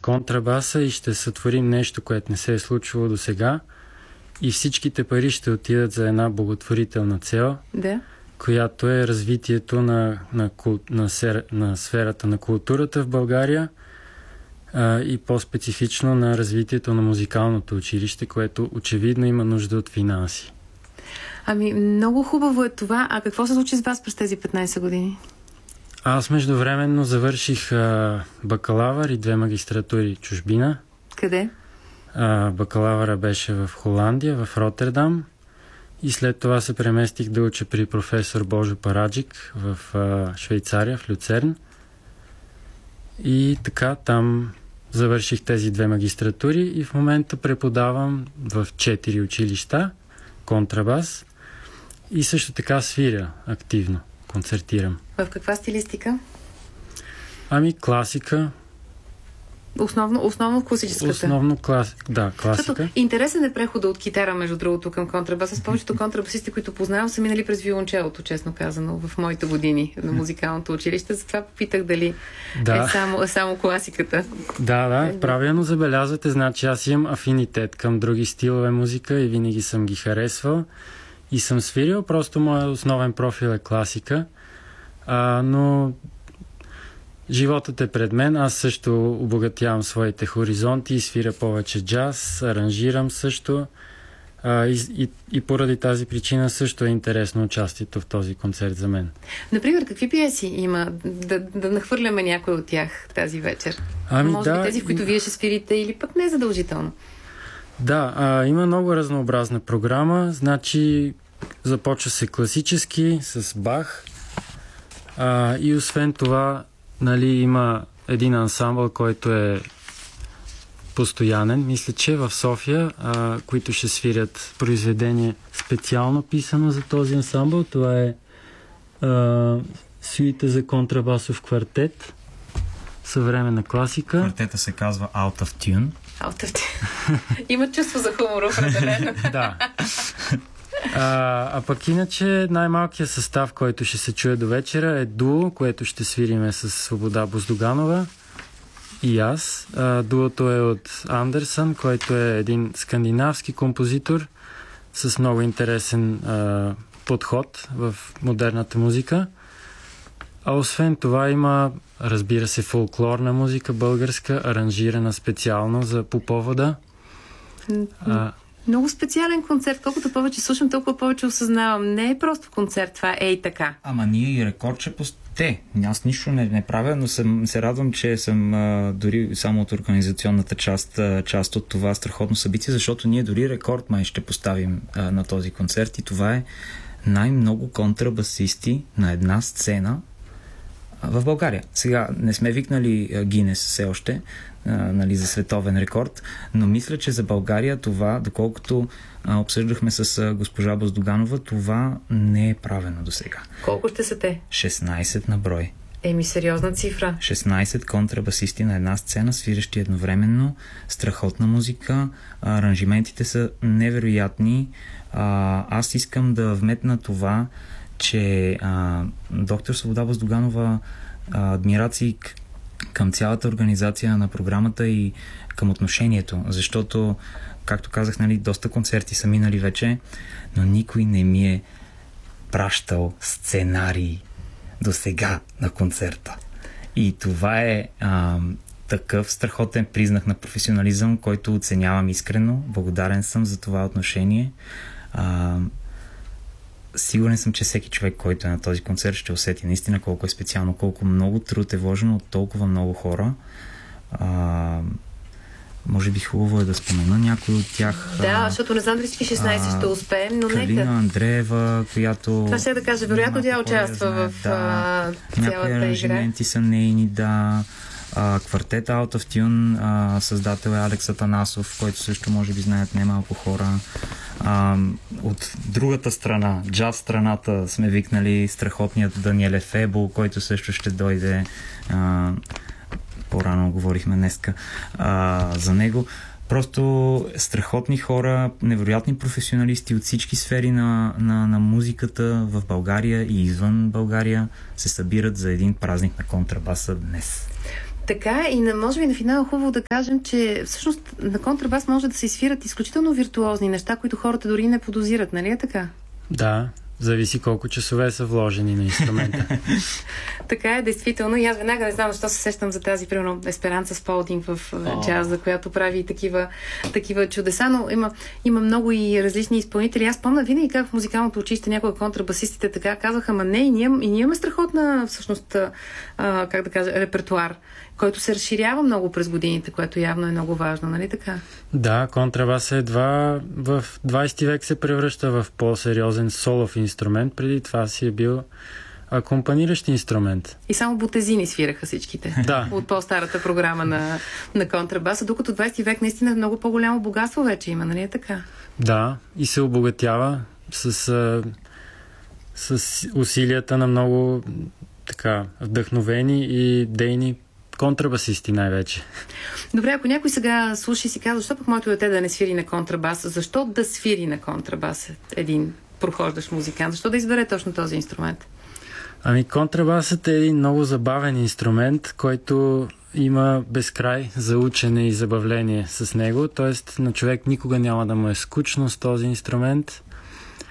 контрабаса и ще сътворим нещо, което не се е случвало до сега. И всичките пари ще отидат за една благотворителна цел, която е развитието на сферата на културата в България и по-специфично на развитието на музикалното училище, което очевидно има нужда от финанси. Ами, много хубаво е това. А какво се случи с вас през тези 15 години? Аз междувременно завърших бакалавър и 2 магистратури чужбина. Къде? Бакалавъра беше в Холандия, в Ротердам. И след това се преместих да уча при професор Божо Параджик в Швейцария, в Люцерн. И така там завърших тези 2 магистратури и в момента преподавам в 4 училища контрабас и също така свиря активно, концертирам. В каква стилистика? Ами класика. Основно класическата. Основно класика. Защото интересен е прехода от китара, между другото, към контрабаса. С повечето контрабасисти, които познавам, са минали през виолончелото, честно казано, в моите години на музикалното училище. Затова попитах дали е само класиката. Да, правилно забелязвате. Значи аз имам афинитет към други стилове музика и винаги съм ги харесвал и съм свирил. Просто моят основен профил е класика. Но животът е пред мен. Аз също обогатявам своите хоризонти и свиря повече джаз, аранжирам също. И поради тази причина също е интересно участието в този концерт за мен. Например, какви пиеси има? Да нахвърляме някой от тях тази вечер. Може би тези, в които вие ще свирите, или пък не задължително. Да, има много разнообразна програма. Значи започва се класически с Бах. И освен това има един ансамбъл, който е постоянен. Мисля, че в София, които ще свирят произведение специално писано за този ансамбъл. Това е сюита за контрабасов квартет. Съвременна класика. Квартета се казва Out of Tune. Има чувство за хумор, определено. Да. Пък иначе най-малкият състав, който ще се чуе до вечера, е дуо, което ще свириме с Свобода Боздоганова и аз. Дуото е от Андерсън, който е един скандинавски композитор с много интересен подход в модерната музика. А освен това има, разбира се, фолклорна музика, българска, аранжирана специално по повода. Много специален концерт. Колкото повече слушам, толкова повече осъзнавам. Не е просто концерт, това е и така. Ама ние и рекорд ще Аз нищо не правя, но се радвам, че съм дори само от организационната част от това страхотно събитие, защото ние дори рекорд май ще поставим на този концерт и това е най-много контрабасисти на една сцена в България. Сега не сме викнали Гинес все още, за световен рекорд, но мисля, че за България това, доколкото обсъждахме с госпожа Боздоганова, това не е правено до сега. Колко ще са те? 16 на брой. Сериозна цифра. 16 контрабасисти на една сцена, свирещи едновременно, страхотна музика, аранжиментите са невероятни. Аз искам да вметна това, че доктор Свобода Боздоганова, адмирации към цялата организация на програмата и към отношението, защото, както казах, доста концерти са минали вече, но никой не ми е пращал сценарий до сега на концерта. И това е такъв страхотен признак на професионализъм, който оценявам искрено. Благодарен съм за това отношение. Сигурен съм, че всеки човек, който е на този концерт, ще усети наистина колко е специално, колко много труд е вложено от толкова много хора. Може би хубаво е да спомена някой от тях. Да, защото не знам дали всички 16 ще успеем, но Калина Андреева, която... Това ще да кажа, вероятно тя участва в цялата игра. Някои аранжименти са нейни, квартет Out of Tune, създател е Алекс Атанасов, който също може би знаят немалко хора. От другата страна, джаз страната, сме викнали страхотният Даниел Ефебо, който също ще дойде. По-рано говорихме днеска за него. Просто страхотни хора, невероятни професионалисти от всички сфери на музиката в България и извън България се събират за един празник на контрабаса днес. Така и може би на финала хубаво да кажем, че всъщност на контрабас може да се свират изключително виртуозни неща, които хората дори не подозират, нали е така? Да, зависи колко часове са вложени на инструмента. Така е, действително. И аз веднага не знам защо се сещам за тази, примерно, Есперанца Сполдинг в джаза, която прави такива чудеса, но има много и различни изпълнители. Аз помня винаги как в музикалното училище някои контрабасистите така казваха, ама не, и ние имаме страхотна, всъщност, как да кажа, репертуар, който се разширява много през годините, което явно е много важно, нали така? Да, контрабас едва в 20 век се превръща в по-сериозен солов инструмент. Преди това си е бил акомпаниращ инструмент. И само бутезини свираха всичките. Да. От по-старата програма на контрабаса, докато 20 век наистина много по-голямо богатство вече има, нали е така? Да, и се обогатява с усилията на много така вдъхновени и дейни контрабасисти най-вече. Добре, ако някой сега слуша и си казва, защо пък моето дете да не свири на контрабас? Защо да свири на контрабас един прохождащ музикант? Защо да избере точно този инструмент? Ами контрабасът е един много забавен инструмент, който има безкрай за учене и забавление с него. Тоест на човек никога няма да му е скучно с този инструмент.